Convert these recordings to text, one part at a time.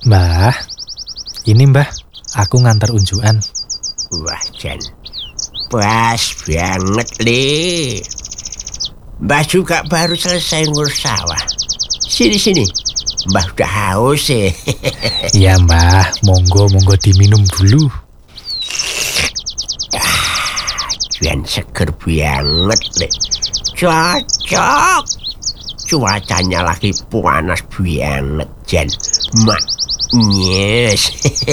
Mbah, ini Mbah, aku ngantar unjukan. Wah, Jan, pas banget, Le. Mbah juga baru selesai ngurus sawah. Sini. Mbah udah haus ya. Iya Mbah, monggo diminum dulu. Jan seger banget, Le. Cocok. Cuacanya lagi panas banget, Jan. Yes.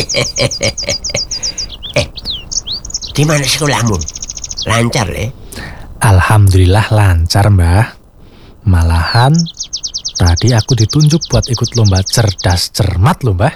Di mana sekolahmu? Lancar, Le? Alhamdulillah lancar Mbah. Malahan tadi aku ditunjuk buat ikut lomba cerdas cermat loh Mbah.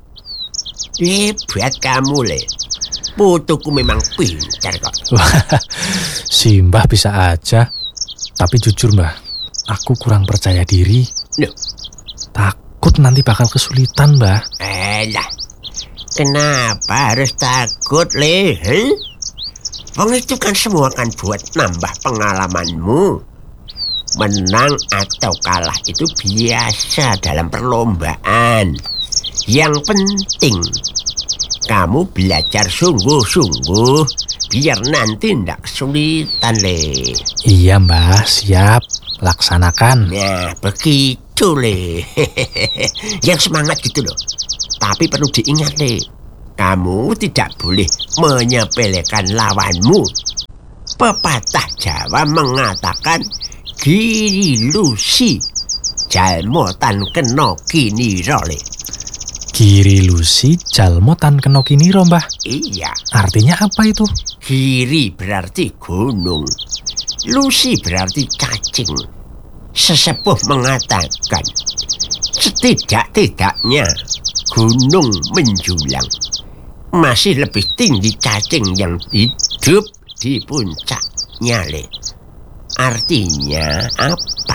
Hebat kamu, Le. Putuku memang pintar kok. Si Mbah bisa aja. Tapi jujur Mbah, aku kurang percaya diri. Loh? Takut nanti bakal kesulitan Mbah. Lah, kenapa harus takut, Le? Wong itu kan semua kan buat nambah pengalamanmu. Menang atau kalah itu biasa dalam perlombaan. Yang penting kamu belajar sungguh-sungguh biar nanti ndak kesulitan, Le. Iya Mbah, siap. Laksanakan. Nah, begitu, Le. Yang semangat gitu loh. Tapi perlu diingat, Le. Kamu tidak boleh menyepelekan lawanmu. Pepatah Jawa mengatakan giri lusi jalmo tan kena kinira, Le. Giri lusi jalmo tan kena kinira, Mbah. Iya. Artinya apa itu? Giri berarti gunung, lusi berarti cacing. Sesepuh mengatakan setidak-tidaknya gunung menjulang masih lebih tinggi cacing yang hidup di puncaknya, Le. Artinya apa?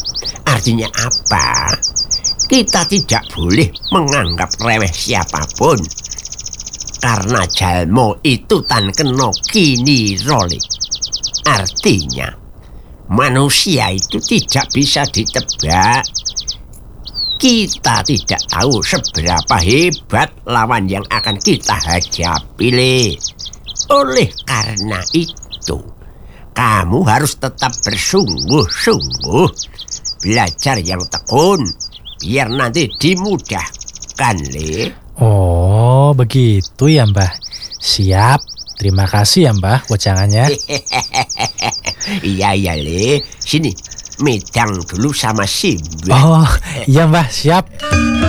Kita tidak boleh menganggap remeh siapapun. Karena jalmo itu tan kena kinira, Le. Artinya manusia itu tidak bisa ditebak. Kita tidak tahu seberapa hebat lawan yang akan kita hadapi, Le. Oleh karena itu, kamu harus tetap bersungguh-sungguh, belajar yang tekun, biar nanti dimudahkan, Le. Oh, begitu ya, Mbah. Siap. Terima kasih ya, Mbah, wejangannya. Iya, Le. Sini, medang dulu sama si Mbah. Oh, iya Mbah, siap.